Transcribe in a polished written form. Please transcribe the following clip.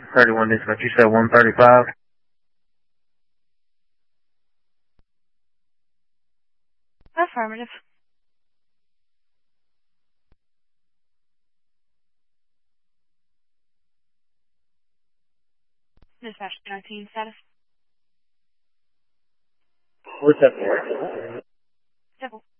31 dispatch. You said 135? Affirmative. Dispatch 19 status. What's that for? Double.